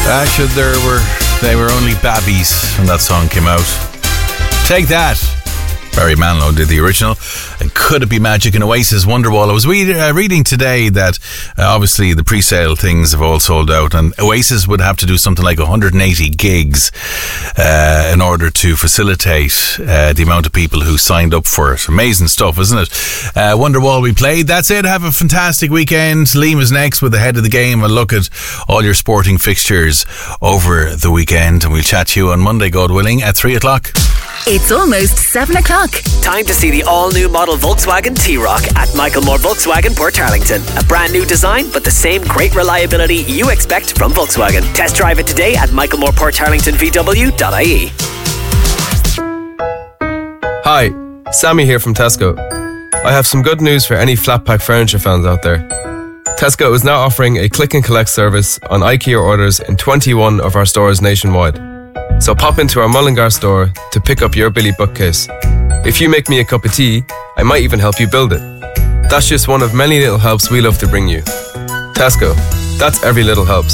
Actually, they were only babbies when that song came out. Take that. Barry Manilow did the original. And Could It Be Magic in Oasis, Wonderwall. I was reading today that obviously the pre-sale things have all sold out, and Oasis would have to do something like 180 gigs in order to facilitate the amount of people who signed up for it. Amazing stuff, isn't it? Wonderwall we played. That's it. Have a fantastic weekend. Liam is next with the head of the game. A look at all your sporting fixtures over the weekend, and we'll chat to you on Monday, God willing, at 3 o'clock. It's almost 7 o'clock. Time to see the all-new model Volkswagen T-Roc at Michael Moore Volkswagen, Portarlington. A brand new design, but the same great reliability you expect from Volkswagen. Test drive it today at michaelmooreportarlingtonvw.ie. Hi, Sammy here from Tesco. I have some good news for any flat pack furniture fans out there. Tesco is now offering a click and collect service on IKEA orders in 21 of our stores nationwide. So pop into our Mullingar store to pick up your Billy bookcase. If you make me a cup of tea, I might even help you build it. That's just one of many little helps we love to bring you. Tesco, that's every little helps.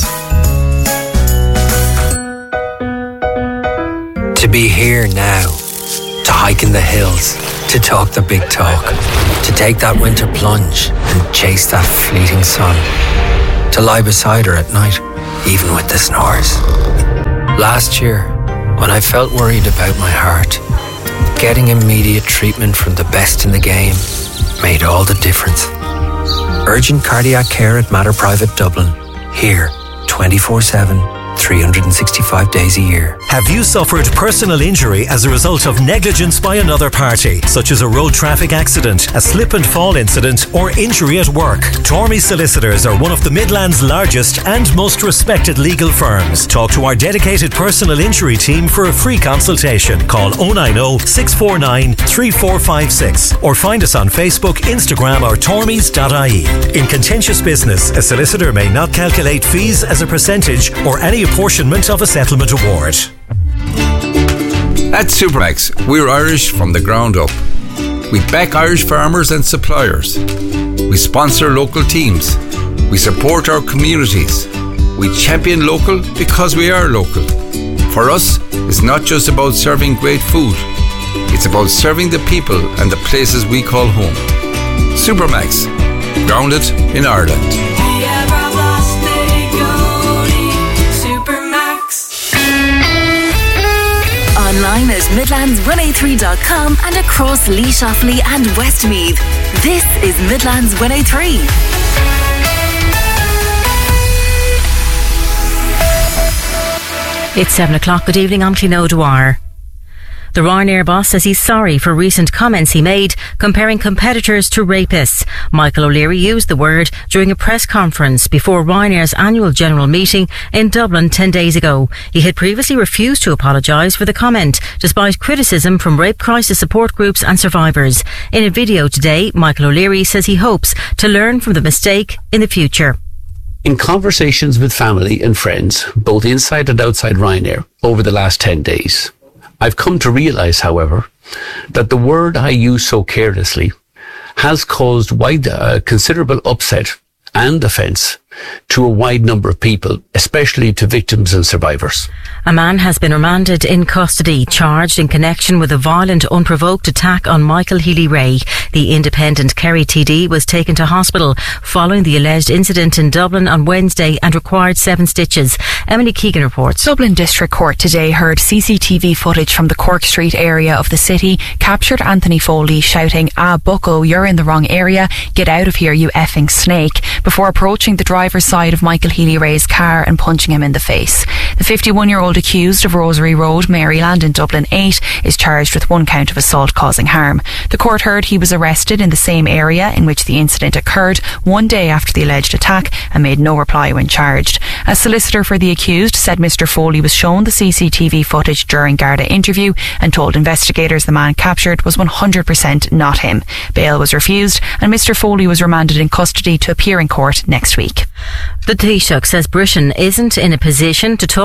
To be here now, to hike in the hills, to talk the big talk, to take that winter plunge and chase that fleeting sun, to lie beside her at night, even with the snores. Last year, when I felt worried about my heart, getting immediate treatment from the best in the game made all the difference. Urgent cardiac care at Mater Private Dublin. Here, 24/7, 365 days a year. Have you suffered personal injury as a result of negligence by another party, such as a road traffic accident, a slip and fall incident, or injury at work? Tormey Solicitors are one of the Midlands' largest and most respected legal firms. Talk to our dedicated personal injury team for a free consultation. Call 090 649 3456 or find us on Facebook, Instagram or tormeys.ie. In contentious business, a solicitor may not calculate fees as a percentage or any apportionment of a settlement award. At Supermax, we're Irish from the ground up. We back Irish farmers and suppliers. We sponsor local teams. We support our communities. We champion local because we are local. For us, it's not just about serving great food. It's about serving the people and the places we call home. Supermax, grounded in Ireland. Online at Midlands103.com and across Lee Shoffley and Westmeath. This is Midlands 103. It's 7 o'clock. Good evening, I'm Clín O'Dwyer. The Ryanair boss says he's sorry for recent comments he made comparing competitors to rapists. Michael O'Leary used the word during a press conference before Ryanair's annual general meeting in Dublin 10 days ago. He had previously refused to apologise for the comment, despite criticism from rape crisis support groups and survivors. In a video today, Michael O'Leary says he hopes to learn from the mistake in the future. In conversations with family and friends, both inside and outside Ryanair, over the last 10 days, I've come to realise, however, that the word I use so carelessly has caused considerable upset and offence to a wide number of people, especially to victims and survivors. A man has been remanded in custody, charged in connection with a violent, unprovoked attack on Michael Healy-Rae. The independent Kerry TD was taken to hospital following the alleged incident in Dublin on Wednesday and required 7 stitches. Emily Keegan reports. Dublin District Court today heard CCTV footage from the Cork Street area of the city captured Anthony Foley shouting, "Ah, bucko, you're in the wrong area. Get out of here, you effing snake," before approaching the driver's side of Michael Healy-Rae's car and punching him in the face. The 51-year-old accused of Rosary Road, Maryland in Dublin 8 is charged with 1 count of assault causing harm. The court heard he was arrested in the same area in which the incident occurred 1 day after the alleged attack and made no reply when charged. A solicitor for the accused said Mr Foley was shown the CCTV footage during Garda interview and told investigators the man captured was 100% not him. Bail was refused and Mr Foley was remanded in custody to appear in court next week. The Taoiseach says Britain isn't in a position to talk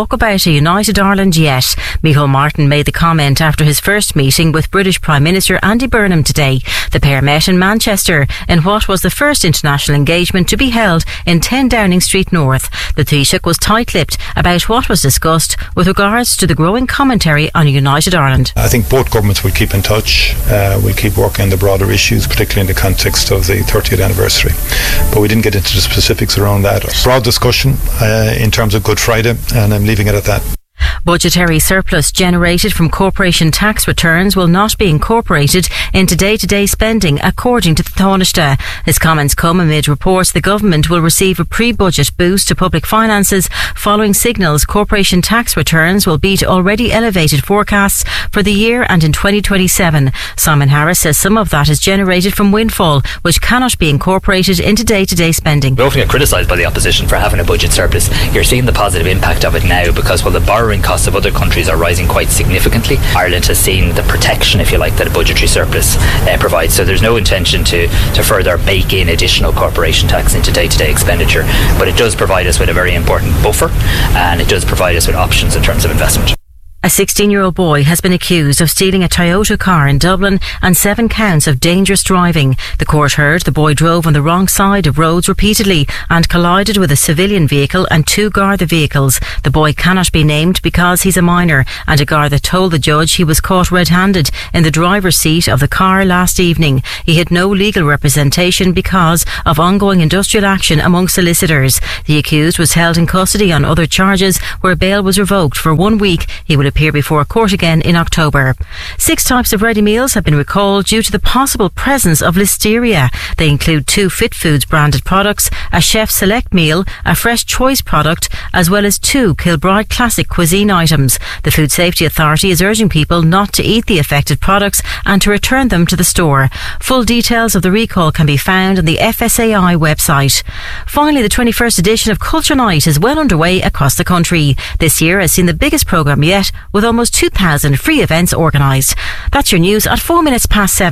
talk about a united Ireland yet. Micheál Martin made the comment after his first meeting with British Prime Minister Andy Burnham today. The pair met in Manchester in what was the first international engagement to be held in 10 Downing Street North. The Taoiseach was tight-lipped about what was discussed with regards to the growing commentary on a united Ireland. I think both governments will keep in touch. We'll keep working on the broader issues, particularly in the context of the 30th anniversary. But we didn't get into the specifics around that. Broad discussion in terms of Good Friday, and I'm leaving it at that. Budgetary surplus generated from corporation tax returns will not be incorporated into day-to-day spending, according to the Taoiseach. His comments come amid reports the government will receive a pre-budget boost to public finances following signals corporation tax returns will beat already elevated forecasts for the year and in 2027. Simon Harris says some of that is generated from windfall, which cannot be incorporated into day-to-day spending. We often get criticised by the opposition for having a budget surplus. You're seeing the positive impact of it now because while the borrowing costs of other countries are rising quite significantly, Ireland has seen the protection, if you like, that a budgetary surplus provides. So there's no intention to further bake in additional corporation tax into day-to-day expenditure, but it does provide us with a very important buffer, and it does provide us with options in terms of investment. A 16-year-old boy has been accused of stealing a Toyota car in Dublin and 7 counts of dangerous driving. The court heard the boy drove on the wrong side of roads repeatedly and collided with a civilian vehicle and 2 Garda vehicles. The boy cannot be named because he's a minor, and a Garda told the judge he was caught red-handed in the driver's seat of the car last evening. He had no legal representation because of ongoing industrial action among solicitors. The accused was held in custody on other charges where bail was revoked for 1 week. He will appear before court again in October. 6 types of ready meals have been recalled due to the possible presence of listeria. They include 2 Fit Foods branded products, a Chef Select meal, a Fresh Choice product, as well as 2 Kilbride Classic cuisine items. The Food Safety Authority is urging people not to eat the affected products and to return them to the store. Full details of the recall can be found on the FSAI website. Finally, the 21st edition of Culture Night is well underway across the country. This year has seen the biggest programme yet, with almost 2,000 free events organised. That's your news at 7 minutes.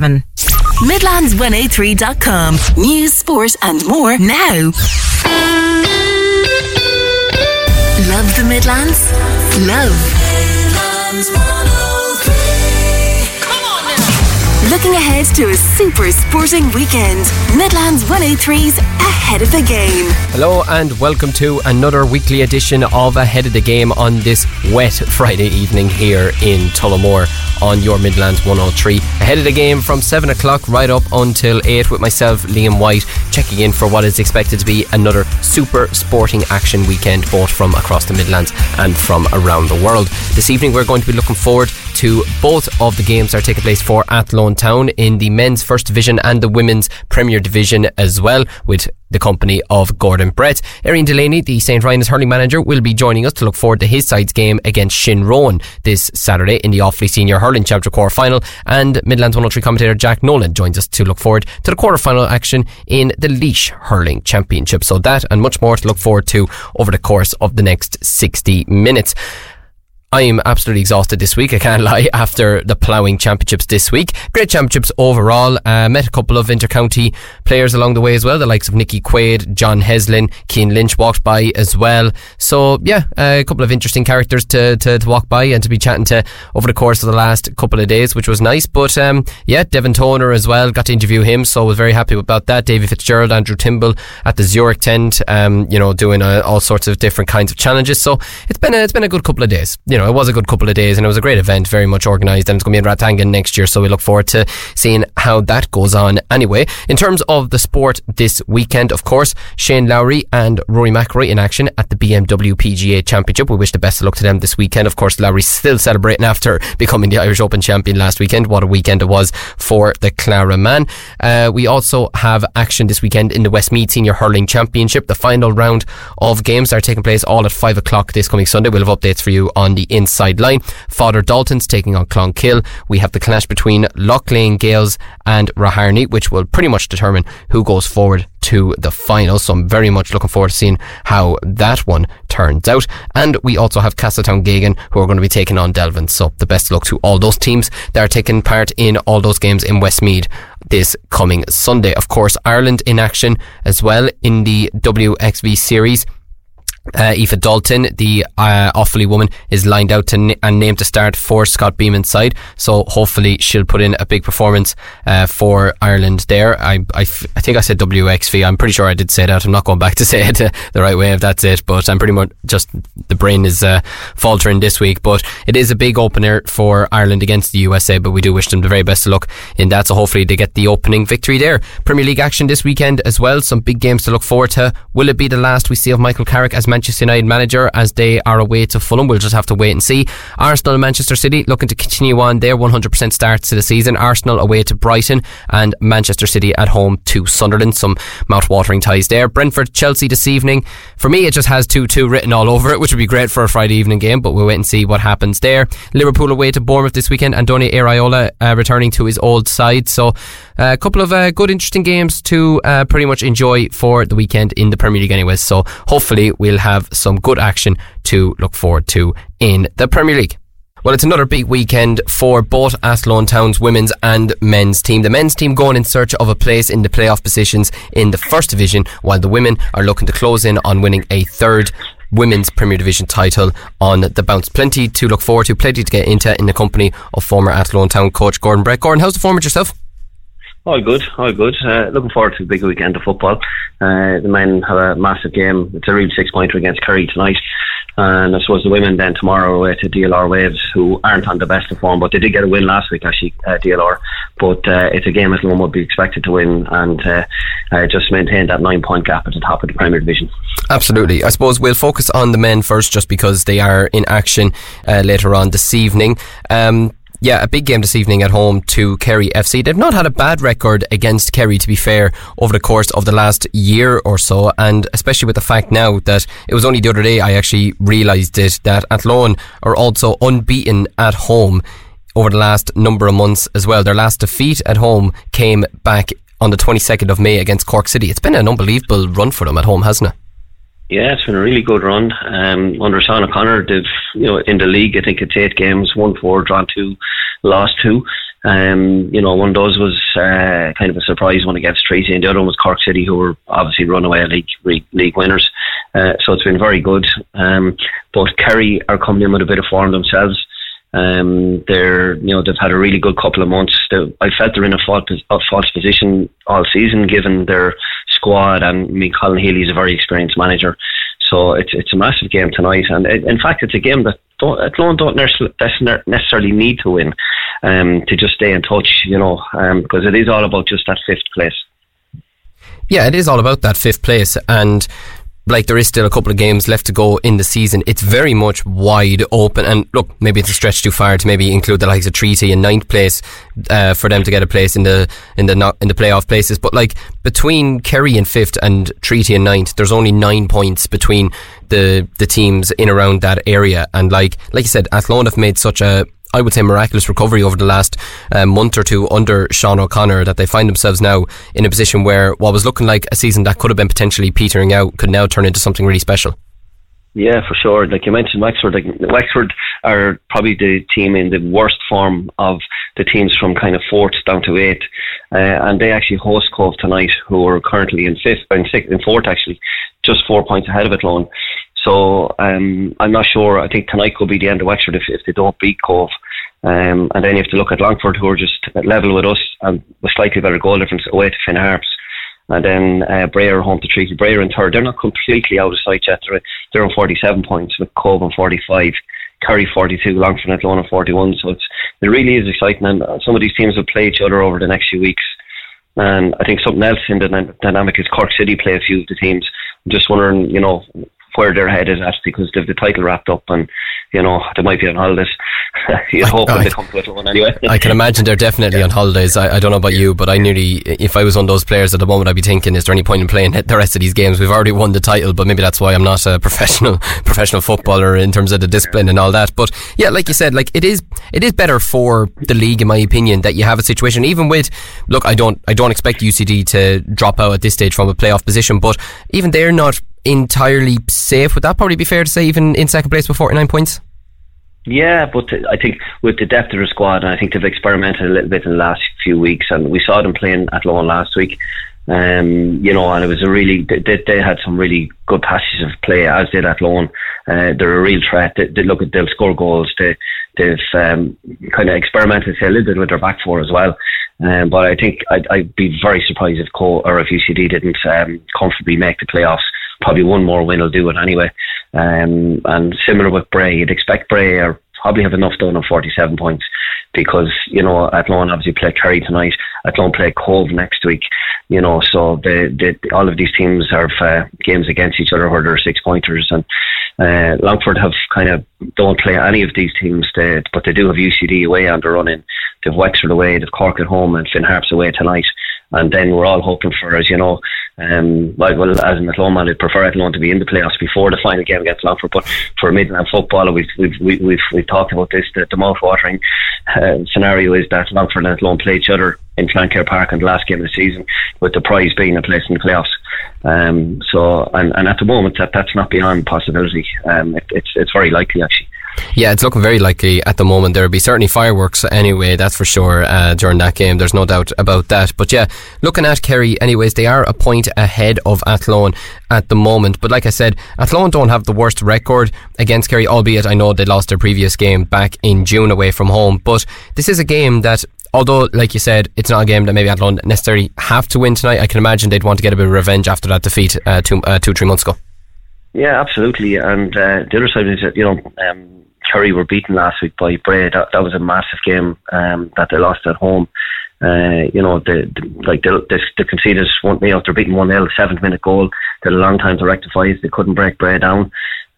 Midlands103.com. News, sport and more now. Love the Midlands? Love Midlands 103. Come on now. Looking ahead to a super sporting weekend. Midlands 103's Ahead of the Game. Hello and welcome to another weekly edition of Ahead of the Game on this wet Friday evening here in Tullamore on your Midlands 103. Ahead of the Game from 7 o'clock right up until 8 with myself, Liam White, checking in for what is expected to be another super sporting action weekend, both from across the Midlands and from around the world. This evening we're going to be looking forward to both of the games that are taking place for Athlone Town in the men's First Division and the women's Premier Division as well, with the company of Gordon Brett. Erin Delaney, the St. Ryan's hurling manager, will be joining us to look forward to his side's game against Shinrowan this Saturday in the Offaly Senior Hurling Chapter quarter final, and Midlands 103 commentator Jack Nolan joins us to look forward to the quarter final action in the Laois Hurling Championship. So that and much more to look forward to over the course of the next 60 minutes. I'm absolutely exhausted this week, I can't lie, after the ploughing championships this week. Great championships overall. Met a couple of inter-county players along the way as well, the likes of Nicky Quaid, John Heslin, Cian Lynch walked by as well. So yeah, a couple of interesting characters to walk by and to be chatting to over the course of the last couple of days, which was nice. But yeah, Devin Toner as well, got to interview him, so I was very happy about that. Davy Fitzgerald, Andrew Timble at the Zurich tent, doing all sorts of different kinds of challenges. So it's been a good couple of days. It was a good couple of days and it was a great event, very much organised, and it's going to be in Ratangan next year, so we look forward to seeing how that goes on anyway. In terms of the sport this weekend, of course, Shane Lowry and Rory McIlroy in action at the BMW PGA Championship. We wish the best of luck to them this weekend. Of course, Lowry's still celebrating after becoming the Irish Open champion last weekend. What a weekend it was for the Clara man. We also have action this weekend in the Westmeath Senior Hurling Championship. The final round of games are taking place all at 5 o'clock this coming Sunday. We'll have updates for you on the inside line. Father Dalton's taking on Clonkill. We have the clash between Loughlean Gales and Raharney, which will pretty much determine who goes forward to the final, so I'm very much looking forward to seeing how that one turns out. And we also have Castletown Gagan, who are going to be taking on Delvin, so the best of luck to all those teams that are taking part in all those games in Westmeath this coming Sunday. Of course, Ireland in action as well in the WXV series. Aoife Dalton, the Offaly woman, is lined out and named to start for Scott Beeman's side, so hopefully she'll put in a big performance for Ireland there. I think I said WXV. I'm pretty sure I did say that. I'm not going back to say it the right way if that's it, but I'm pretty much just, the brain is faltering this week. But it is a big opener for Ireland against the USA, but we do wish them the very best of luck in that, so hopefully they get the opening victory there. Premier League action this weekend as well, some big games to look forward to. Will it be the last we see of Michael Carrick as Manchester United manager as they are away to Fulham? We'll just have to wait and see. Arsenal and Manchester City looking to continue on their 100% starts to the season. Arsenal away to Brighton and Manchester City at home to Sunderland. Some mouth-watering ties there. Brentford Chelsea this evening. For me, it just has 2-2 written all over it, which would be great for a Friday evening game, but we'll wait and see what happens there. Liverpool away to Bournemouth this weekend. Andoni Iraola returning to his old side, so a couple of good interesting games to pretty much enjoy for the weekend in the Premier League anyways, so hopefully we'll have some good action to look forward to in the Premier League. Well, it's another big weekend for both Athlone Town's women's and men's team. The men's team going in search of a place in the playoff positions in the First Division, while the women are looking to close in on winning a third Women's Premier Division title on the bounce. Plenty to look forward to, plenty to get into in the company of former Athlone Town coach Gordon Brett. Gordon, how's the form with yourself? All good. Looking forward to a big weekend of football. The men have a massive game. It's a real 6-pointer against Kerry tonight. And I suppose the women then tomorrow are away to DLR Waves, who aren't on the best of form, but they did get a win last week, actually, DLR. But it's a game Athlone would be expected to win and just maintain that 9-point gap at the top of the Premier Division. Absolutely. I suppose we'll focus on the men first, just because they are in action later on this evening. Yeah, a big game this evening at home to Kerry FC. They've not had a bad record against Kerry, to be fair, over the course of the last year or so, and especially with the fact now that it was only the other day I actually realised it, that Athlone are also unbeaten at home over the last number of months as well. Their last defeat at home came back on the 22nd of May against Cork City. It's been an unbelievable run for them at home, hasn't it? Yeah, it's been a really good run. Under Sean O'Connor, they've, in the league, I think it's 8 games, won 4, drawn 2, lost 2. One of those was kind of a surprise one against Treaty, and the other one was Cork City, who were obviously runaway league winners. So it's been very good. But Kerry are coming in with a bit of form themselves. They've had a really good couple of months. I felt they're in a false position all season, given their squad, and Colin Healy's a very experienced manager, so it's a massive game tonight, and in fact it's a game that Athlone don't necessarily need to win to just stay in touch, because it is all about just that 5th place. Yeah, it is all about that 5th place, and there is still a couple of games left to go in the season. It's very much wide open, and look, maybe it's a stretch too far to maybe include the likes of Treaty in 9th place for them to get a place in the playoff places. But between Kerry in 5th and Treaty in 9th, there's only 9 points between the teams in around that area. And like you said, Athlone have made such a, I would say, miraculous recovery over the last month or two under Sean O'Connor, that they find themselves now in a position where what was looking like a season that could have been potentially petering out could now turn into something really special. Yeah, for sure. Like you mentioned, Wexford are probably the team in the worst form of the teams from kind of 4th down to 8th, and they actually host Cove tonight, who are currently in 4th actually, just 4 points ahead of Athlone. So I'm not sure. I think tonight could be the end of Wexford if they don't beat Cove. And then you have to look at Longford, who are just at level with us and with slightly better goal difference, away to Finn Harps. And then Bray home to Treaty. Bray in 3rd. They're not completely out of sight yet. They're on 47 points, with Cove on 45, Kerry 42, Longford and Athlone on 41. So it really is exciting, and some of these teams will play each other over the next few weeks. And I think something else in the dynamic is Cork City play a few of the teams. I'm just wondering, where their head is at, because they've the title wrapped up, and they might be on holidays. You'd hope when they come to Athlone anyway. I can imagine they're definitely on holidays. I don't know about you, but if I was one of those players at the moment, I'd be thinking, is there any point in playing the rest of these games? We've already won the title, but maybe that's why I'm not a professional footballer in terms of the discipline and all that. But yeah, like you said, it is better for the league, in my opinion, that you have a situation, even with, look, I don't expect UCD to drop out at this stage from a playoff position, but even they're not entirely safe. Would that probably be fair to say, even in 2nd place with 49 points? Yeah, but I think with the depth of their squad, and I think they've experimented a little bit in the last few weeks, and we saw them playing Athlone last week, You know, and it was a really, they had some really good passages of play, as did Athlone. They're a real threat. They'll score goals. They've kind of experimented a little bit with their back four as well. But I think I'd be very surprised if if UCD didn't comfortably make the playoffs. Probably one more win will do it anyway. And similar with Bray, you'd expect Bray probably have enough done on 47 points, because, you know, Athlone obviously play Kerry tonight. Athlone play Cove next week, you know, so all of these teams have games against each other where they're 6-pointers, and Longford don't play any of these teams, but they do have UCD away on the run-in. They've Wexford away, they've Cork at home, and Finn Harps away tonight. And then we're all hoping for, as you know, as an Athlone man, I'd prefer Athlone to be in the playoffs before the final game against Longford. But for Midland football, we've talked about this. The mouth-watering scenario is that Longford and Athlone play each other in Flancare Park in the last game of the season, with the prize being a place in the playoffs. And at the moment, that's not beyond possibility. It's very likely, actually. Yeah, it's looking very likely at the moment. There'll be certainly fireworks anyway, that's for sure, during that game. There's no doubt about that. But yeah, looking at Kerry anyways, they are a point ahead of Athlone at the moment. But like I said, Athlone don't have the worst record against Kerry, albeit I know they lost their previous game back in June away from home. But this is a game that, although, like you said, it's not a game that maybe Athlone necessarily have to win tonight, I can imagine they'd want to get a bit of revenge after that defeat 2-3 months ago. Yeah, absolutely. And the other side is that, you know, Kerry were beaten last week by Bray. That was a massive game that they lost at home. You know, they conceded 1-0. They're beaten 1-0, 7th-minute goal. They had a long time to rectify it. They couldn't break Bray down.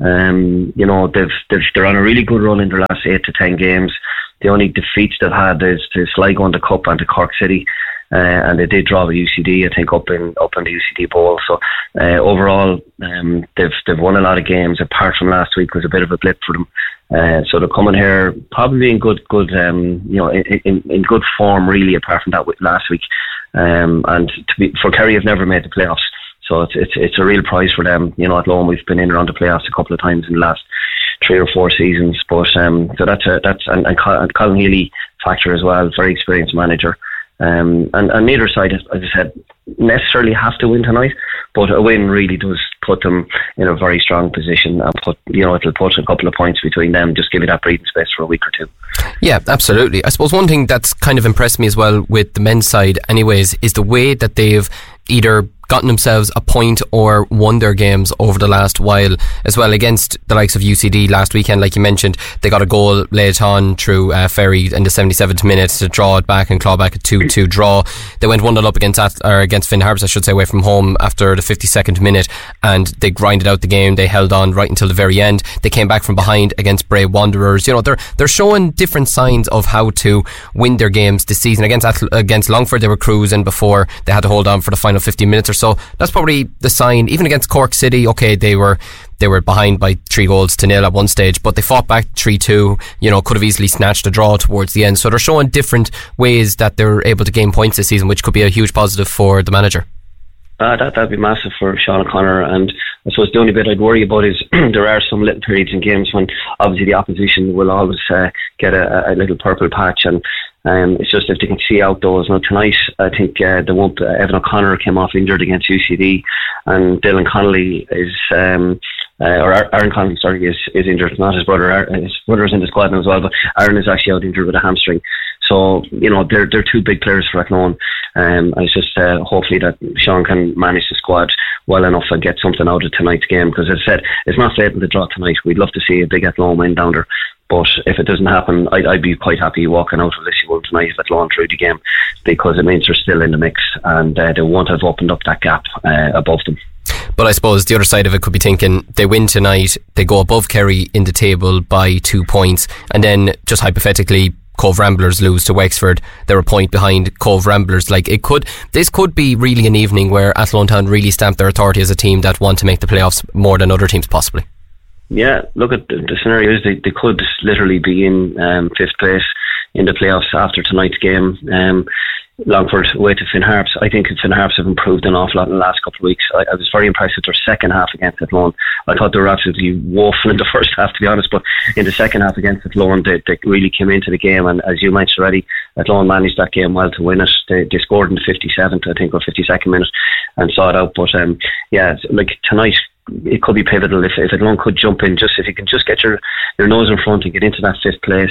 You know, they're on a really good run in their last 8 to 10 games. The only defeats they've had is to Sligo in the Cup and to Cork City. And they did draw with UCD, I think, up in the UCD Bowl. So overall, they've won a lot of games. Apart from last week, was a bit of a blip for them. So they're coming here probably in good you know, in good form, really. Apart from that last week, and for Kerry, have never made the playoffs, so it's a real prize for them. You know, at Athlone, we've been in around the playoffs a couple of times in the last 3 or 4 seasons. But so and Colin Healy factor as well, very experienced manager. And neither side, as I said, necessarily have to win tonight, but a win really does put them in a very strong position, and it'll put a couple of points between them, just give you that breathing space for a week or two. Yeah, absolutely. I suppose one thing that's kind of impressed me as well with the men's side anyways is the way that they've either gotten themselves a point or won their games over the last while as well, against the likes of UCD last weekend. Like you mentioned, they got a goal late on through Ferry in the 77th minute to draw it back and claw back a 2-2 draw. They went 1-0 up against Finn Harps, I should say, away from home after the 52nd minute, and they grinded out the game. They held on right until the very end. They came back from behind against Bray Wanderers. You know, they're showing different signs of how to win their games this season. Against Longford, they were cruising before they had to hold on for the final 15 minutes or so. That's probably the sign. Even against Cork City, okay, they were behind by 3-0 at one stage, but they fought back 3-2, you know, could have easily snatched a draw towards the end. So they're showing different ways that they're able to gain points this season, which could be a huge positive for the manager. That'd be massive for Sean O'Connor. And I suppose the only bit I'd worry about is there are some little periods in games when obviously the opposition will always get a little purple patch, and it's just if they can see out those. Now tonight, I think Evan O'Connor came off injured against UCD, and Dylan Connolly is Aaron Connolly, is injured. Not his brother. His brother's in the squad now as well, but Aaron is actually out injured with a hamstring. So, you know, they're two big players for Athlone. It's just hopefully that Sean can manage the squad well enough and get something out of tonight's game, because as I said, it's not fatal to draw tonight. We'd love to see a big Athlone win down there, but if it doesn't happen, I'd be quite happy walking out of Lissywood tonight if Athlone through the game, because it means they're still in the mix, and they won't have opened up that gap above them. But I suppose the other side of it could be thinking they win tonight, they go above Kerry in the table by 2 points, and then just hypothetically Cove Ramblers lose to Wexford, they're a point behind Cove Ramblers. This could be really an evening where Athlone Town really stamp their authority as a team that want to make the playoffs more than other teams possibly. Yeah, look at the scenario is they could literally be in 5th place in the playoffs after tonight's game. Longford away to Finn Harps. I think Finn Harps have improved an awful lot in the last couple of weeks. I was very impressed with their second half against Athlone. I thought they were absolutely woeful in the first half, to be honest, but in the second half against Athlone, they really came into the game, and as you mentioned already, Athlone managed that game well to win it. They scored in the 57th, I think, or 52nd minute, and saw it out. But like tonight, it could be pivotal if Athlone could jump in. Just if you can just get your nose in front and get into that 5th place,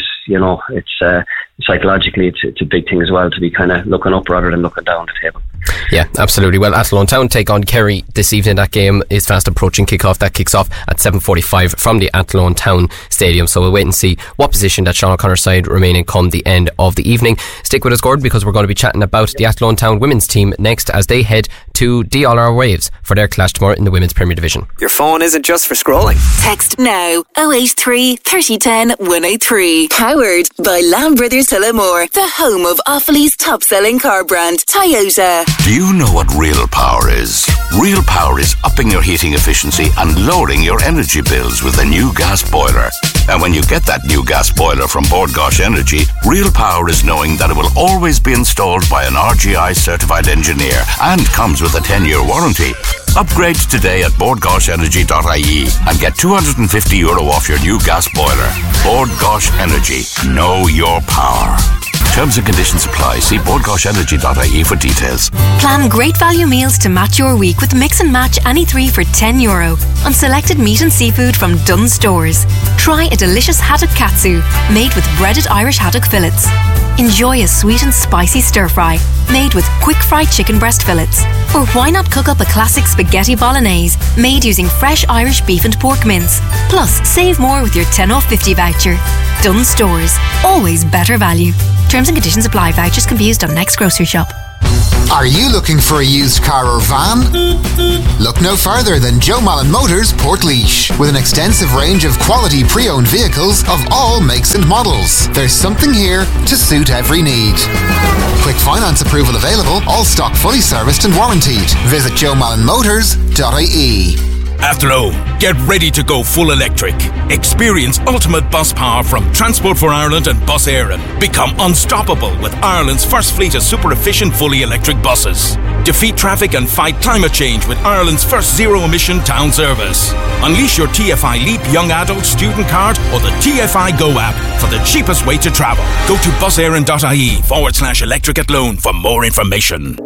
it's psychologically it's a big thing as well, to be kind of looking up rather than looking down the table. Yeah, absolutely. Well, Athlone Town take on Kerry this evening. That game is fast approaching kick-off. That kicks off at 7:45 from the Athlone Town Stadium. So we'll wait and see what position that Sean O'Connor's side remain in come the end of the evening. Stick with us, Gordon, because we're going to be chatting about the Athlone Town women's team next as they head to DLR Waves for their clash tomorrow in the Women's Premier Division. Your phone isn't just for scrolling. Text now 083 3010 103. Powered by Lamb Brothers Tullamore, the home of Offaly's top selling car brand, Toyota. Do you know what real power is? Real power is upping your heating efficiency and lowering your energy bills with a new gas boiler. And when you get that new gas boiler from Bord Gáis Energy, real power is knowing that it will always be installed by an RGI certified engineer and comes with a 10-year warranty. Upgrade today at bordgaisenergy.ie and get €250 off your new gas boiler. Bord Gáis Energy. Know your power. Terms and conditions apply. See bordgaisenergy.ie for details. Plan great value meals to match your week with Mix and Match any 3 for €10 on selected meat and seafood from Dunnes Stores. Try a delicious haddock katsu made with breaded Irish haddock fillets. Enjoy a sweet and spicy stir fry made with quick fried chicken breast fillets. Or why not cook up a classic spaghetti bolognese made using fresh Irish beef and pork mince. Plus, save more with your 10 off 50 voucher. Dunnes Stores. Always better value. Terms and conditions apply. Vouchers can be used on next grocery shop. Are you looking for a used car or van? Look no further than Joe Mallon Motors Portlaoise. With an extensive range of quality pre-owned vehicles of all makes and models. There's something here to suit every need. Quick finance approval available, all stock fully serviced and warranted. Visit joemallonmotors.ie. Athlone, get ready to go full electric. Experience ultimate bus power from Transport for Ireland and Bus Éireann. Become unstoppable with Ireland's first fleet of super efficient fully electric buses. Defeat traffic and fight climate change with Ireland's first zero-emission town service. Unleash your TFI Leap Young Adult Student Card or the TFI Go app for the cheapest way to travel. Go to busaaron.ie/electric Athlone for more information.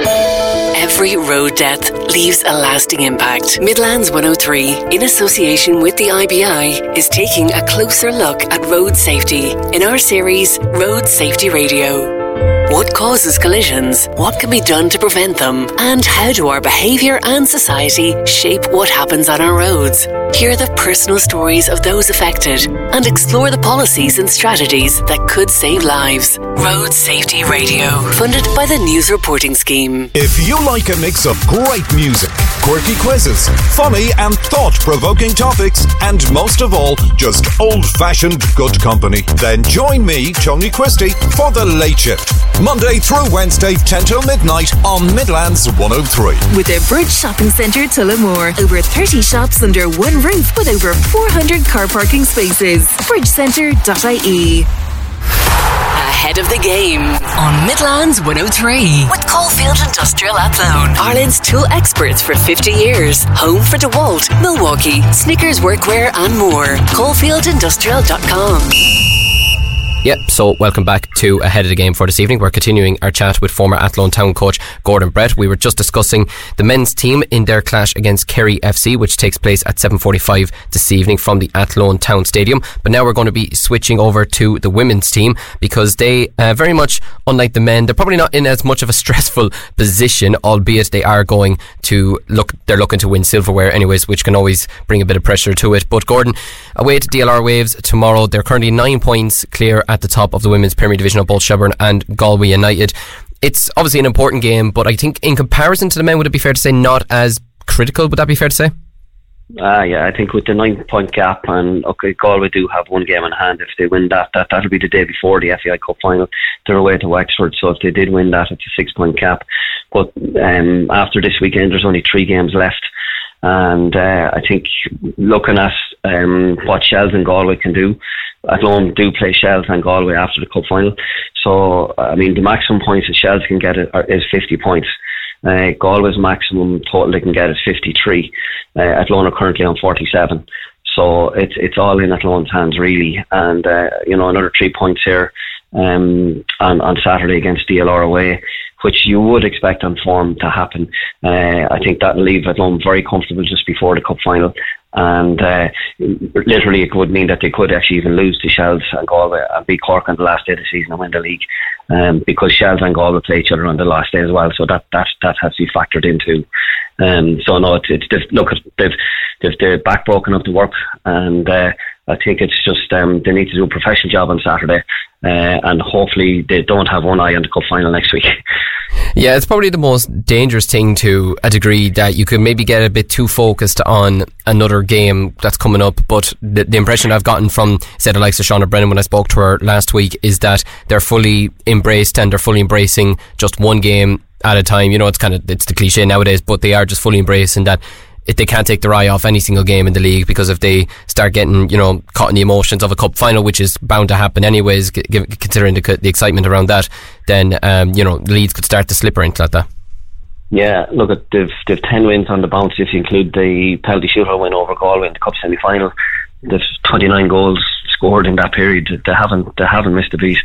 Every road death leaves a lasting impact. Midlands 103, in association with the IBI, is taking a closer look at road safety in our series Road Safety Radio. What causes collisions? What can be done to prevent them? And how do our behaviour and society shape what happens on our roads? Hear the personal stories of those affected and explore the policies and strategies that could save lives. Road Safety Radio, funded by the News Reporting Scheme. If you like a mix of great music, quirky quizzes, funny and thought-provoking topics, and most of all, just old-fashioned good company, then join me, Tony Christie, for The Late Shift. Monday through Wednesday, 10 till midnight on Midlands 103. With the Bridge Shopping Centre Tullamore, over 30 shops under one roof with over 400 car parking spaces. bridgecentre.ie. Ahead of the game on Midlands 103 with Caulfield Industrial Athlone, Ireland's tool experts for 50 years. Home for DeWalt, Milwaukee, Snickers Workwear and more. CaulfieldIndustrial.com. Yep, so welcome back to Ahead of the Game for this evening. We're continuing our chat with former Athlone Town coach Gordon Brett. We were just discussing the men's team in their clash against Kerry FC, which takes place at 7:45 this evening from the Athlone Town Stadium. But now we're going to be switching over to the women's team because they, very much unlike the men, they're probably not in as much of a stressful position, albeit they are going to they're looking to win silverware anyways, which can always bring a bit of pressure to it. But Gordon, away to DLR Waves tomorrow. They're currently 9 points clear at the top of the women's Premier Division of both Shelbourne and Galway United. It's obviously an important game, but I think in comparison to the men, would it be fair to say not as critical? Would that be fair to say? Yeah, I think with the 9-point gap, and Galway do have one game in hand. If they win that'll be the day before the FAI Cup final. They're away to Wexford, so if they did win that, it's a 6-point gap. But after this weekend, there's only 3 games left. And I think looking at what Shells and Galway can do, Athlone do play Shells and Galway after the cup final. So, I mean, the maximum points that Shells can get is 50 points. Galway's maximum total they can get is 53. Athlone are currently on 47. So it's all in Athlone's hands, really. And, another 3 points here on Saturday against DLR away, which you would expect on form to happen. I think that'll leave Athlone very comfortable just before the cup final. And literally it would mean that they could actually even lose to Shells and Galway and beat Cork on the last day of the season and win the league, because Shells and Galway play each other on the last day as well, so that has to be factored into. So no, they've the back broken up to work, and I think it's just they need to do a professional job on Saturday, and hopefully they don't have one eye on the cup final next week. Yeah, it's probably the most dangerous thing to a degree, that you could maybe get a bit too focused on another game that's coming up. But the impression I've gotten from, say, the likes of Shauna Brennan when I spoke to her last week is that they're fully embraced and they're fully embracing just one game at a time. You know, it's the cliche nowadays, but they are just fully embracing that they can't take their eye off any single game in the league, because if they start getting, caught in the emotions of a cup final, which is bound to happen anyways, considering the excitement around that, then Leeds could start to slip into that. Yeah, look, they've 10 wins on the bounce if you include the penalty shootout win over Galway in the cup semi-final. There's 29 goals scored in that period. They haven't missed a beat.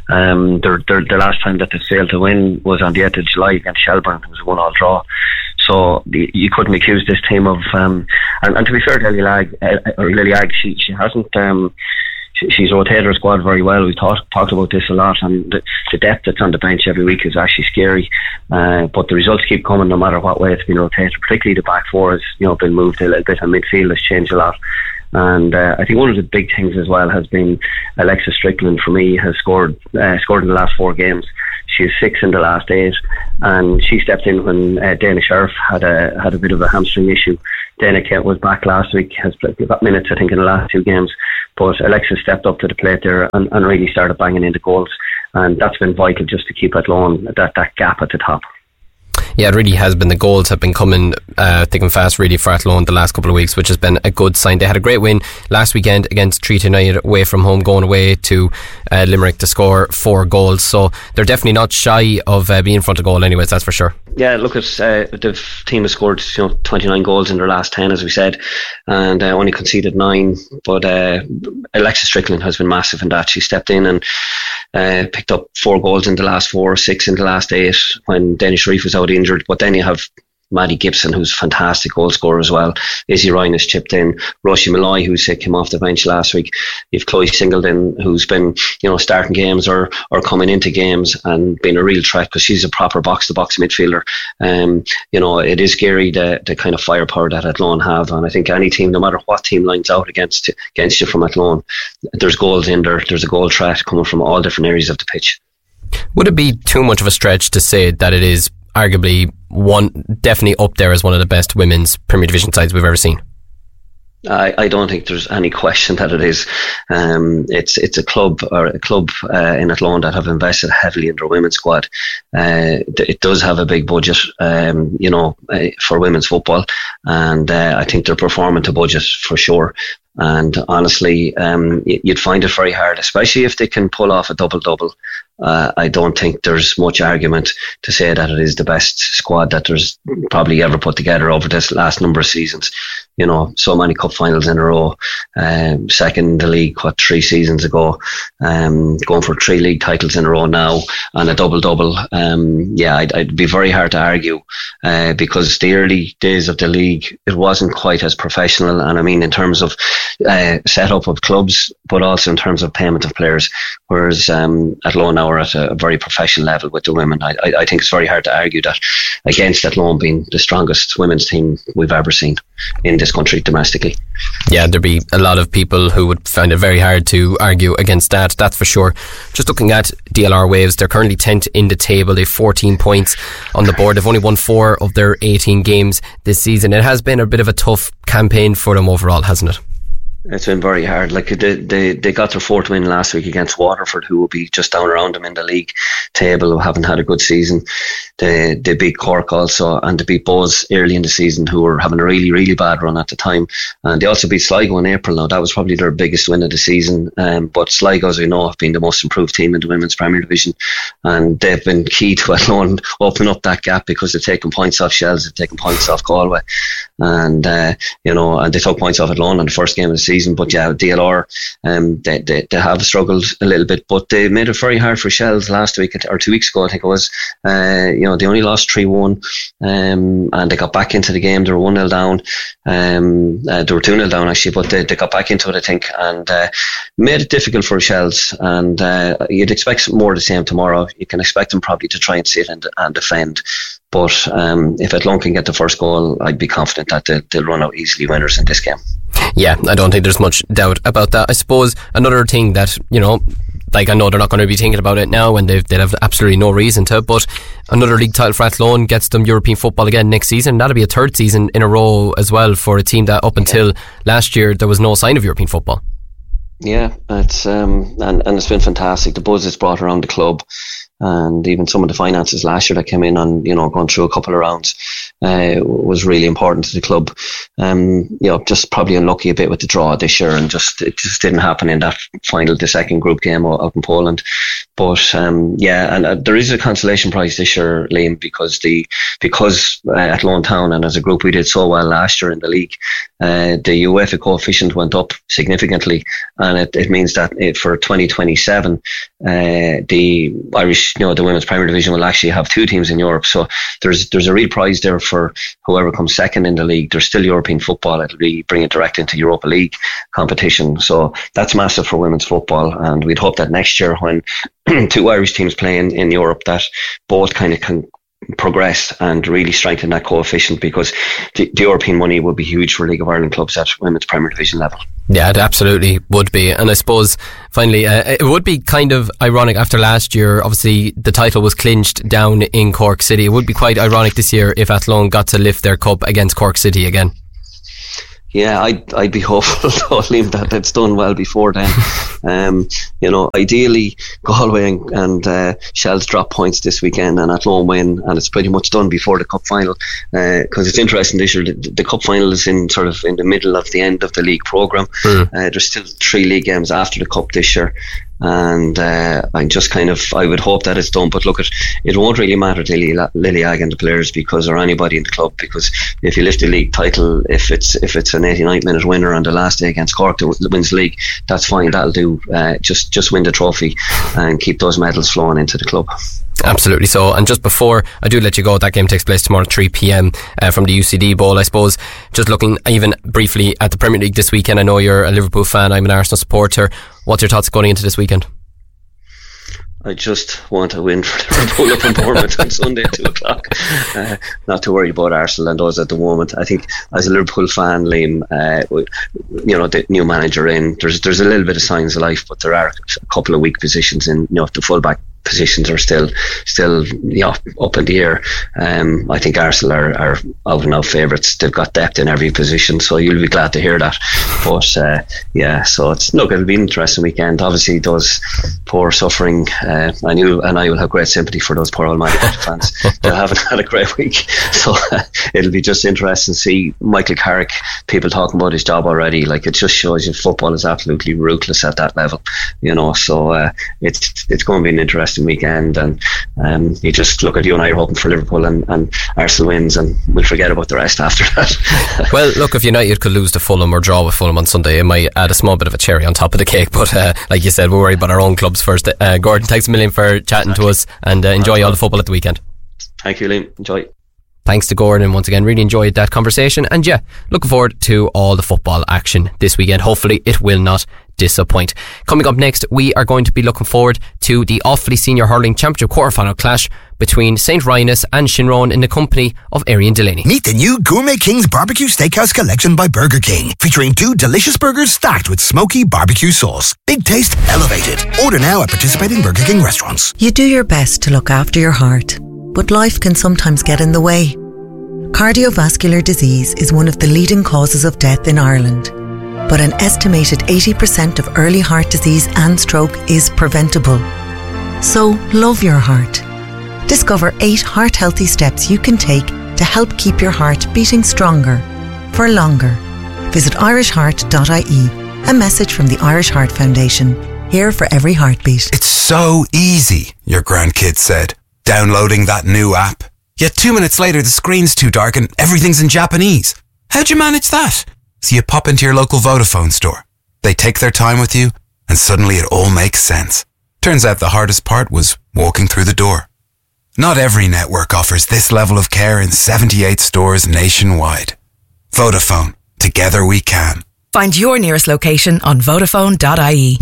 The last time that they failed to win was on the 8th of July against Shelburne. It was a 1-1 draw. So you couldn't accuse this team of and to be fair to Lily Agg, she hasn't she's rotated her squad very well. We've talked about this a lot, and the depth that's on the bench every week is actually scary, but the results keep coming no matter what way it's been rotated. Particularly the back four has been moved a little bit, and midfield has changed a lot. And I think one of the big things as well has been Alexa Strickland, for me, has scored in the last 4 games. She has 6 in the last 8, and she stepped in when Dana Sheriff had a bit of a hamstring issue. Dana Kent was back last week, has got minutes I think in the last 2 games, but Alexa stepped up to the plate there and really started banging into goals, and that's been vital just to keep Athlone that gap at the top. Yeah, it really has been. The goals have been coming thick and fast really for Athlone the last couple of weeks, which has been a good sign. They had a great win last weekend against Treaty United away from home, going away to Limerick to score 4 goals. So they're definitely not shy of being in front of goal anyways, that's for sure. Yeah, look, the team has scored 29 goals in their last 10, as we said, and only conceded 9. But Alexa Strickland has been massive in that. She stepped in and picked up 4 goals in the last 4, 6 in the last 8 when Dennis Sharif was out injured. But then you have Maddie Gibson, who's a fantastic goal scorer as well. Izzy Ryan has chipped in. Roisin Malloy, who came off the bench last week. You've Chloe Singleton, who's been starting games or coming into games and been a real threat, because she's a proper box-to-box midfielder. It is scary the kind of firepower that Athlone have, and I think any team, no matter what team lines out against you from Athlone, there's goals in there. There's a goal threat coming from all different areas of the pitch. Would it be too much of a stretch to say that it is arguably definitely up there as one of the best women's Premier Division sides we've ever seen? I don't think there's any question that it is. It's a club in Athlone that have invested heavily in their women's squad. It does have a big budget, for women's football, and I think they're performing to budget for sure. And honestly, you'd find it very hard, especially if they can pull off a double-double. I don't think there's much argument to say that it is the best squad that there's probably ever put together over this last number of seasons. So many cup finals in a row, second in the league, 3 seasons ago, going for 3 league titles in a row now, and a double-double. I'd be very hard to argue, because the early days of the league, it wasn't quite as professional, and I mean in terms of setup of clubs, but also in terms of payment of players, whereas Athlone now are at a very professional level with the women. I think it's very hard to argue that against Athlone being the strongest women's team we've ever seen in this country domestically. Yeah, there'd be a lot of people who would find it very hard to argue against that, that's for sure. Just looking at DLR Waves, they're currently 10th in the table. They've 14 points on the board. They've only won 4 of their 18 games this season. It has been a bit of a tough campaign for them overall, hasn't it? It's been very hard. Like they got their 4th win last week against Waterford, who will be just down around them in the league table, who haven't had a good season. They beat Cork also, and they beat Bowes early in the season, who were having a really, really bad run at the time. And they also beat Sligo in April. Now that was probably their biggest win of the season. But Sligo, as we know, have been the most improved team in the Women's Premier Division, and they've been key to Athlone open up that gap, because they've taken points off Shells, they've taken points off Galway, and and they took points off Athlone in the first game of the season. But yeah, DLR, they have struggled a little bit, but they made it very hard for Shells last week, or 2 weeks ago, I think it was. They only lost 3-1, and they got back into the game. They were 1-0 down. They were 2-0 down actually, but they got back into it, I think, and made it difficult for Shells. And you'd expect more of the same tomorrow. You can expect them probably to try and sit and defend. But if Athlone can get the first goal, I'd be confident that they'll run out easily winners in this game. Yeah, I don't think there's much doubt about that. I suppose another thing that, like, I know they're not going to be thinking about it now, and they'll have absolutely no reason to, but another league title for Athlone gets them European football again next season. That'll be a 3rd season in a row as well for a team that up until last year there was no sign of European football. Yeah, it's and it's been fantastic. The buzz it's brought around the club, and even some of the finances last year that came in on, going through a couple of rounds, was really important to the club. Just probably unlucky a bit with the draw this year, and it just didn't happen in that the second group game out in Poland. But and there is a consolation prize this year, Liam, because Athlone Town and as a group we did so well last year in the league. The UEFA coefficient went up significantly, and it means that for 2027, the Irish, the Women's Premier Division will actually have 2 teams in Europe. So there's a real prize there for whoever comes second in the league. There's still European football. It'll be bring it direct into Europa League competition. So that's massive for women's football, and we'd hope that next year, when 2 Irish teams play in Europe, that both kind of can progress and really strengthen that coefficient, because the European money will be huge for League of Ireland clubs at Women's Premier Division level. Yeah, it absolutely would be. And I suppose finally it would be kind of ironic after last year. Obviously the title was clinched down in Cork City. It would be quite ironic this year if Athlone got to lift their cup against Cork City again. Yeah, I'd be hopeful, though, Liam, that it's done well before then. Ideally Galway and Shells drop points this weekend and Athlone win, and it's pretty much done before the cup final. Because it's interesting this year, the cup final is in the middle of the end of the league programme. There's still 3 league games after the cup this year. And I'm just I would hope that it's done, but look, it won't really matter to Lily Ag and the players, or anybody in the club, because if you lift the league title, if it's an 89th minute winner on the last day against Cork that wins the league, that's fine, that'll do. Just win the trophy and keep those medals flowing into the club. Absolutely so. And just before I do let you go, that game takes place tomorrow at 3 p.m. From the UCD Bowl. I suppose just looking even briefly at the Premier League this weekend, I know you're a Liverpool fan, I'm an Arsenal supporter. What's your thoughts going into this weekend? I just want to win for Liverpool up in Bournemouth on Sunday at 2:00. Not to worry about Arsenal and us at the moment. I think as a Liverpool fan, Liam, the new manager in, there's a little bit of signs of life, but there are a couple of weak positions in, the fullback positions are still up in the air. I think Arsenal are out and out favourites. They've got depth in every position, so you'll be glad to hear that. But so it'll be an interesting weekend. Obviously those poor suffering, and I will have great sympathy for those poor Almighty fans. They haven't had a great week, so it'll be just interesting to see Michael Carrick, people talking about his job already. Like, it just shows you football is absolutely ruthless at that level, so it's going to be an interesting weekend, and you just look at you and I are hoping for Liverpool and Arsenal wins, and we'll forget about the rest after that. Well, look, if United could lose to Fulham or draw with Fulham on Sunday, it might add a small bit of a cherry on top of the cake, but like you said, we'll worry about our own clubs first. Gordon, thanks a million for chatting to us, and enjoy all the football at the weekend. Thank you, Liam. Enjoy. Thanks to Gordon once again, really enjoyed that conversation, and looking forward to all the football action this weekend. Hopefully it will not disappoint. Coming up next, we are going to be looking forward to the Offaly Senior Hurling Championship quarter-final clash between St. Rynagh's and Shinrone in the company of Arian Delaney. Meet the new Gourmet King's Barbecue Steakhouse Collection by Burger King, featuring 2 delicious burgers stacked with smoky barbecue sauce. Big taste elevated. Order now at participating Burger King restaurants. You do your best to look after your heart, but life can sometimes get in the way. Cardiovascular disease is one of the leading causes of death in Ireland. but an estimated 80% of early heart disease and stroke is preventable. So love your heart. Discover 8 heart-healthy steps you can take to help keep your heart beating stronger for longer. Visit irishheart.ie. A message from the Irish Heart Foundation. Here for every heartbeat. It's so easy, your grandkid said, downloading that new app. Yet 2 minutes later, the screen's too dark and everything's in Japanese. How'd you manage that? So you pop into your local Vodafone store. They take their time with you, and suddenly it all makes sense. Turns out the hardest part was walking through the door. Not every network offers this level of care in 78 stores nationwide. Vodafone. Together we can. Find your nearest location on Vodafone.ie.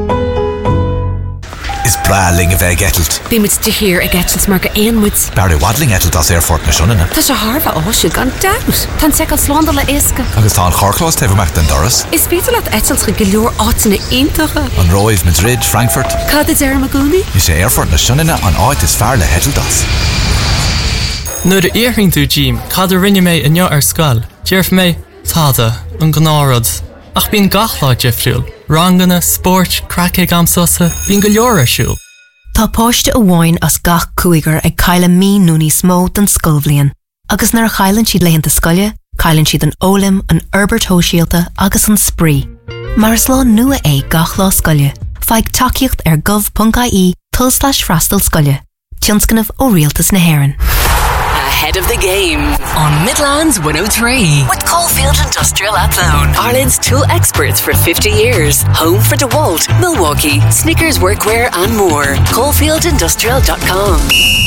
Is braling a bheith getalt? Bhí mit de hir a getalt mar go éonmuid. Barry wadling getalt as airfort na sionnana. Tá sé Harva áisiú gan daus. Tá secal slánda le isca. Agus tá an chorclás tefamach den doras. Is bítal at etalt go gilúr áitina intacha. An roiv Madrid, Frankfurt. Cad is Maguni? Is sé airfort na sionnana an áit is fear le getalt as. Nuair a íorthing tú Jim, cad a rinne mé inniu ar scoil. Dearf mé, táda, an gnárad. Ach bín gachláid jefriúil. Rangana, sport, crackig am sosa, bín go leor arsúil. Tá páiste a bháin as gach cuaigar ag caile mí núní smó den scolbhlion. Agus nar chailann siad leitheanta scoile, cailann siad an ólim, an Herbert Hóisialta agus an spree. Mar is lá nua é gach lá scoile. Feig takeíocht ar gov.ie/freastal scoile. Tionscanmh ó rialtas na hÉireann. Ahead of the game on Midlands 103 with Caulfield Industrial Athlone. Ireland's tool experts for 50 years. Home for DeWalt, Milwaukee, Snickers Workwear and more. CaulfieldIndustrial.com.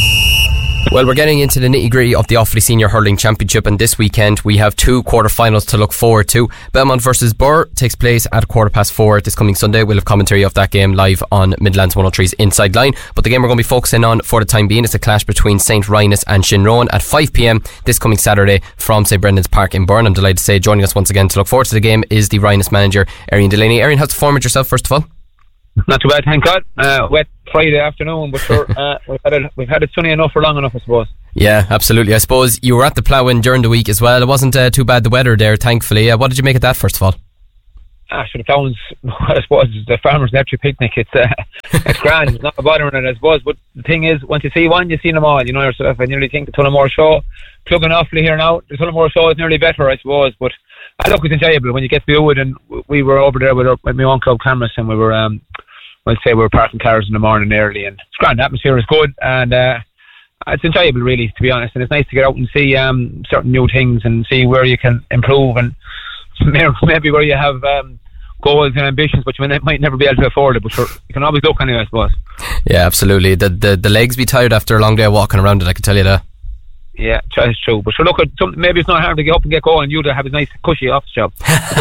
Well, we're getting into the nitty-gritty of the Offaly Senior Hurling Championship, and this weekend we have 2 quarter-finals to look forward to. Belmont versus Birr takes place at 4:15 this coming Sunday. We'll have commentary of that game live on Midlands 103's Inside Line, but the game we're going to be focusing on for the time being is a clash between St. Rynagh's and Shinrone at 5pm this coming Saturday from St. Brendan's Park in Burn. I'm delighted to say joining us once again to look forward to the game is the Rynagh's manager, Arian Delaney. Arian, how's the form with yourself, first of all? Not too bad, thank God. Wet Friday afternoon, but sure, we've had it sunny enough for long enough, I suppose. Yeah, absolutely. I suppose you were at the plough-in during the week as well. It wasn't too bad, the weather there, thankfully. What did you make of that, first of all? Sure, the plough's, I suppose, the farmer's nephew picnic. It's grand. It's not a bother in it, I suppose. But the thing is, once you see one, you see them all. You know yourself. I nearly think the Tullamore show, plugging Offaly here now, the Tullamore show is nearly better, I suppose. But I look, it's enjoyable when you get to the Wood, and we were over there with my own club, Cameras, and we were... I'd say we were parking cars in the morning early, and it's grand. The atmosphere is good, and it's enjoyable, really, to be honest. And it's nice to get out and see certain new things and see where you can improve, and maybe where you have goals and ambitions, but you might never be able to afford it. But sure, you can always look anyway, I suppose. Yeah, absolutely. The legs be tired after a long day of walking around it, I can tell you that. Yeah, it's true. But sure, look, maybe it's not hard to get up and get going. You'd have a nice cushy office job.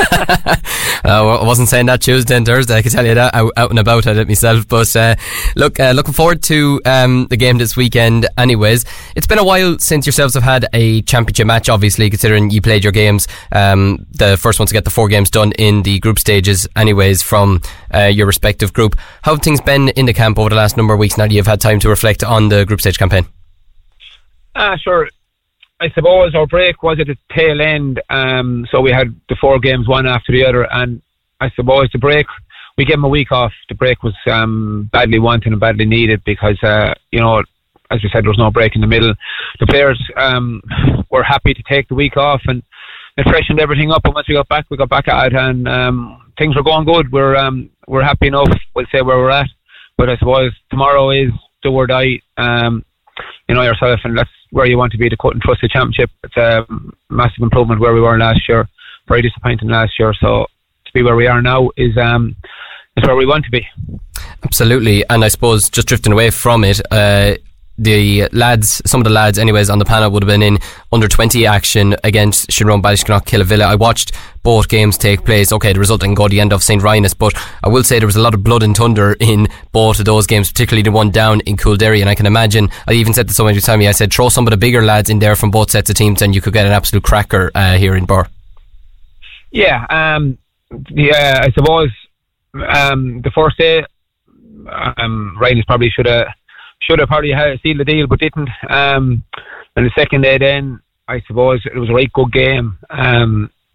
I wasn't saying that Tuesday and Thursday, I can tell you that, out and about at it myself. But looking forward to the game this weekend anyways. It's been a while since yourselves have had a championship match, obviously, considering you played your games, the first one to get the 4 games done in the group stages anyways from your respective group. How have things been in the camp over the last number of weeks now that you've had time to reflect on the group stage campaign? Sure. I suppose our break was at the tail end, so we had the 4 games one after the other, and I suppose the break, we gave them a week off. The break was badly wanted and badly needed because, you know, as we said, there was no break in the middle. The players were happy to take the week off, and it freshened everything up, and once we got back at it, and things were going good. We're happy enough, we'll say, where we're at, but I suppose tomorrow is do or die. You know yourself, and that's where you want to be, the cut and trust the championship. It's a massive improvement where we were last year. Very disappointing last year, so to be where we are now is where we want to be. Absolutely. And I suppose just drifting away from it, the lads, some of the lads anyways on the panel would have been in under 20 action against Shinrone, Ballyshannock, Killavilla. I watched both games take place. Okay, the result didn't go the end of St. Rynagh's, but I will say there was a lot of blood and thunder in both of those games, particularly the one down in Coolderry. And I can imagine, I even said to someone who told me, I said, throw some of the bigger lads in there from both sets of teams and you could get an absolute cracker here in Birr. Yeah, I suppose the first day Rynagh's probably should have probably sealed the deal, but didn't. And the second day then, I suppose it was a right good game.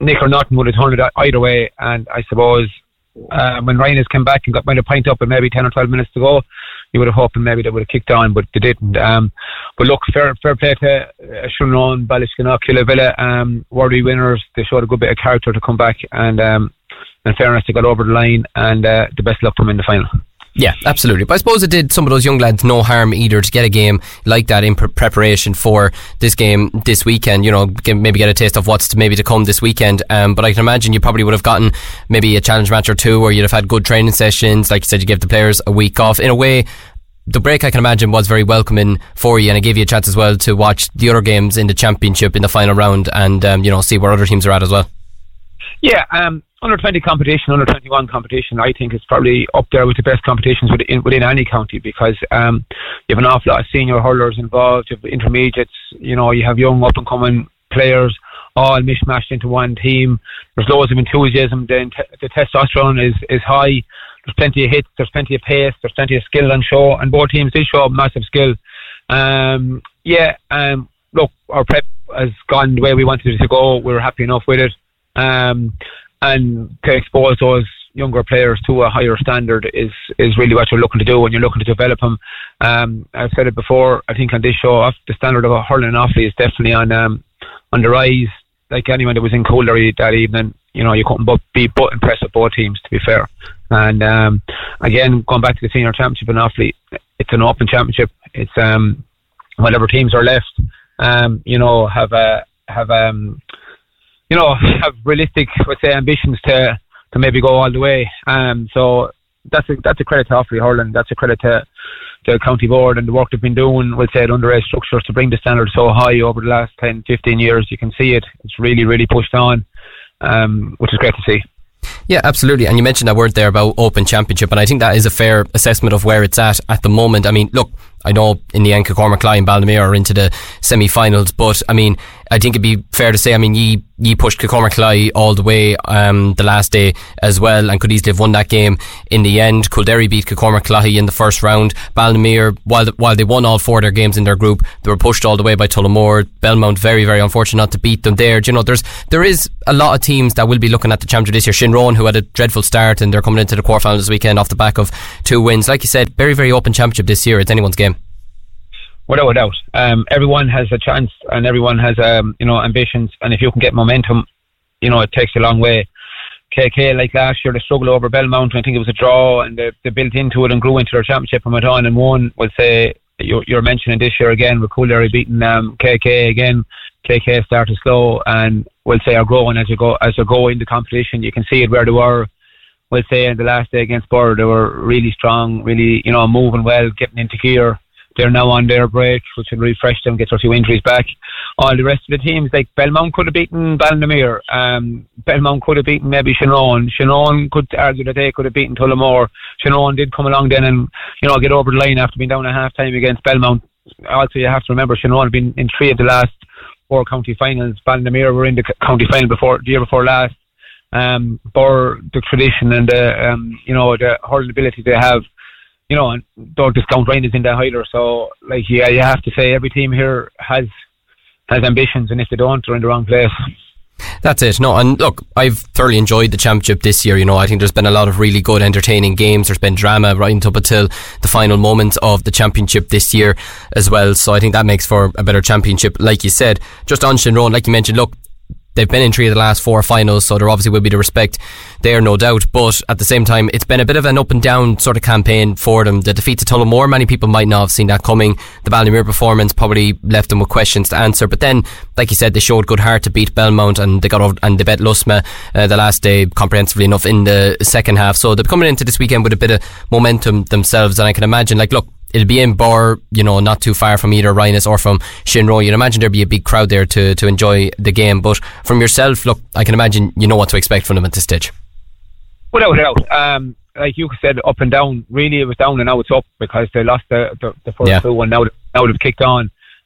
Nick or nothing would have turned it either way. And I suppose when Rhinos came back and got a pint up with maybe 10 or 12 minutes to go, you would have hoped maybe they would have kicked on, but they didn't. But look, fair play to Shinrone, Ballyskinnock, Killavilla, worthy winners. They showed a good bit of character to come back, and in fairness, they got over the line, and the best luck to them in the final. Yeah, absolutely. But I suppose it did some of those young lads no harm either to get a game like that in preparation for this game this weekend. You know, maybe get a taste of what's to come this weekend. But I can imagine you probably would have gotten maybe a challenge match or two, where you'd have had good training sessions. Like you said, you gave the players a week off. In a way, the break, I can imagine, was very welcoming for you, and it gave you a chance as well to watch the other games in the championship in the final round, and see where other teams are at as well. Yeah, under 20 competition, under 21 competition, I think is probably up there with the best competitions within any county, because you have an awful lot of senior hurlers involved, you have intermediates, you have young up and coming players all mishmashed into one team. There's loads of enthusiasm. The testosterone is high. There's plenty of hits, there's plenty of pace, there's plenty of skill on show, and both teams did show massive skill. Look, our prep has gone the way we wanted it to go. We were happy enough with it. And to expose those younger players to a higher standard is really what you're looking to do when you're looking to develop them. I've said it before, I think on this show, the standard of hurling in Offaly is definitely on the rise. Like anyone that was in Coolderry that evening, you couldn't be but impressed with both teams, to be fair. And again, going back to the senior championship in Offaly, it's an open championship. It's whatever teams are left, have realistic, let's say, ambitions to maybe go all the way. So that's a credit to Offaly hurling. That's a credit to the county board and the work they've been doing, we'll say, at underage structures to bring the standard so high over the last 10, 15 years. You can see it. It's really, really pushed on, which is great to see. Yeah, absolutely. And you mentioned that word there about open championship, and I think that is a fair assessment of where it's at the moment. I mean, look, I know in the end Kilcormac and Ballymere are into the semi-finals, but I mean, I think it'd be fair to say, I mean, ye pushed Kilcormac all the way the last day as well, and could easily have won that game in the end. Kildare beat Kilcormac in the first round. Ballymere, while they won all four of their games in their group, they were pushed all the way by Tullamore. Belmont, very, very unfortunate not to beat them there. There is a lot of teams that will be looking at the championship this year. Shinrone, who had a dreadful start, and they're coming into the quarterfinals this weekend off the back of 2 wins. Like you said, very, very open championship this year. It's anyone's game. Without a doubt. Everyone has a chance, and everyone has ambitions, and if you can get momentum, it takes a long way. KK, like last year, they struggled over Belmont. I think it was a draw, and they built into it and grew into their championship and went on and won. We'll say you're mentioning this year again with Coolderry beating KK again. KK started slow, and we'll say are growing as you go in the competition. You can see it where they were. We'll say in the last day against Burr, they were really strong, really moving well, getting into gear. They're now on their break, which will refresh them, get their 2 injuries back. All the rest of the teams, like Belmont could have beaten Ballymere. Belmont could have beaten maybe Shinrone. Shinrone could argue that they could have beaten Tullamore. Shinrone did come along then and, get over the line after being down at half time against Belmont. Also, you have to remember, Shinrone had been in 3 of the last 4 county finals. Ballymere were in the county final the year before last. Burr, the tradition and the hurling ability they have, and don't discount Rhinos in that either. So, you have to say every team here has ambitions, and if they don't, they're in the wrong place. That's it. No, and look, I've thoroughly enjoyed the championship this year. I think there's been a lot of really good, entertaining games. There's been drama right up until the final moments of the championship this year as well. So I think that makes for a better championship. Like you said, just on Shinrone, like you mentioned, look, they've been in 3 of the last 4 finals, so there obviously will be the respect there, no doubt. But at the same time, it's been a bit of an up and down sort of campaign for them. The defeat to Tullamore, many people might not have seen that coming. The Ballymere performance probably left them with questions to answer. But then, like you said, they showed good heart to beat Belmont, and they got over, and they bet Lusma the last day comprehensively enough in the second half. So they're coming into this weekend with a bit of momentum themselves, and I can imagine, look, it'll be in Burr, not too far from either Rhinos or from Shinrone. You'd imagine there'd be a big crowd there to enjoy the game. But from yourself, look, I can imagine you know what to expect from them at this stage. Without doubt. Like you said, up and down. Really, it was down and now it's up because they lost the first 2, and now they've kicked on.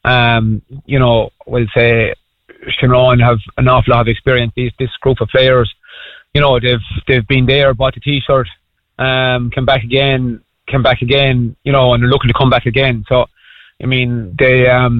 We'll say Shinrone have an awful lot of experience. This group of players, they've been there, bought the T-shirt, came back again, and they're looking to come back again. So, I mean, they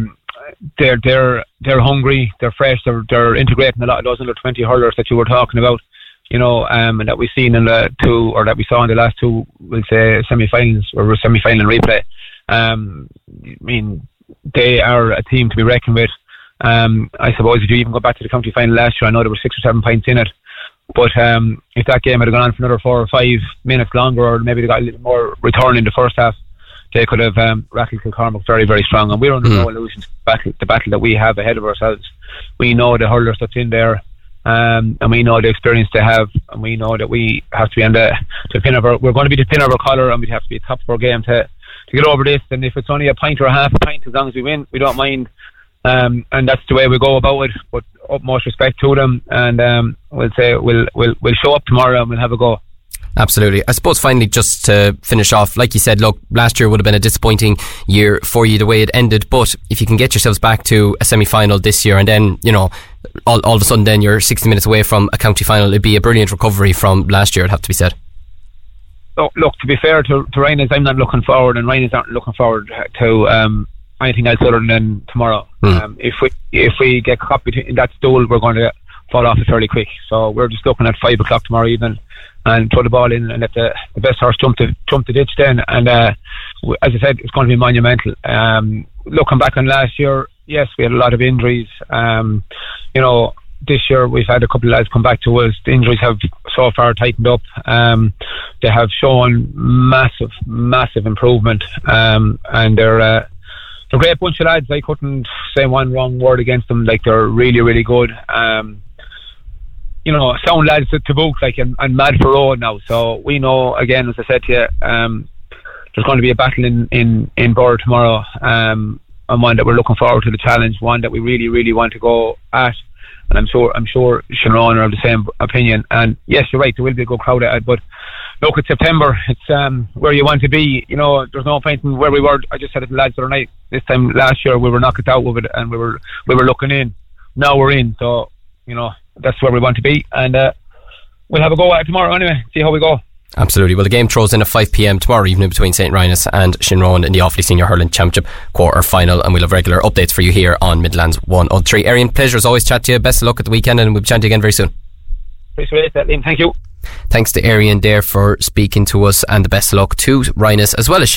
they're hungry, they're fresh, they're integrating a lot of those under 20 hurlers that you were talking about, you know, and that we've seen in the two, or that we saw in the last two, we'll say semi-finals or semi-final replay. I mean, they are a team to be reckoned with. I suppose if you even go back to the county final last year, I know there were 6 or 7 points in it. But if that game had gone on for another 4 or 5 minutes longer, or maybe they got a little more return in the first half, they could have rattled Kilcormac very, very strong. And we're under no illusions. The battle that we have ahead of ourselves. We know the hurlers that's in there, and we know the experience they have, and we know that we have to be on the pin of our. We're going to be the pin of our collar, and we have to be top of our game to get over this. And if it's only a pint or a half a pint, as long as we win, we don't mind. And that's the way we go about it. But utmost respect to them, and we'll say we'll show up tomorrow and we'll have a go. Absolutely. I suppose finally, just to finish off, like you said, look, last year would have been a disappointing year for you the way it ended, but if you can get yourselves back to a semi-final this year, and then, you know, all of a sudden then you're 60 minutes away from a county final, it'd be a brilliant recovery from last year, it'd have to be said. Oh, look, to be fair to Rhinos, I'm not looking forward, and Rhinos aren't looking forward to anything else other than tomorrow. If we get caught in that stool, we're going to fall off it fairly quick. So we're just looking at 5 o'clock tomorrow evening and throw the ball in and let the best horse jump the ditch then. And as I said, it's going to be monumental. Looking back on last year, yes, we had a lot of injuries. You know, this year we've had a couple of lads come back to us. The injuries have so far tightened up. They have shown massive improvement, and they're a great bunch of lads. I couldn't say one wrong word against them. Like, they're really, really good. You know, sound lads to boot, like, and mad for road now. So we know, again, as I said to you, there's going to be a battle in Borough tomorrow, and one that we're looking forward to the challenge, one that we really, really want to go at. And I'm sure Shinrone are of the same opinion. And yes, you're right, there will be a good crowd at it, but look, it's September. It's where you want to be. You know, there's no point in where we were. I just said it to the lads the other night. This time last year we were knocked out with it, and we were looking in. Now we're in. So, you know, that's where we want to be, and we'll have a go at it tomorrow anyway. See how we go. Absolutely. Well, the game throws in at 5 p.m. tomorrow evening between St. Rhinus and Shinrone in the Offaly Senior Hurling Championship quarter final, and we'll have regular updates for you here on Midlands 103. Arian, pleasure as always. Chat to you. Best of luck at the weekend, and we'll chat to you again very soon. Appreciate that, Liam. Thank you. Thanks to Arian there for speaking to us, and the best of luck to Rhinus as well as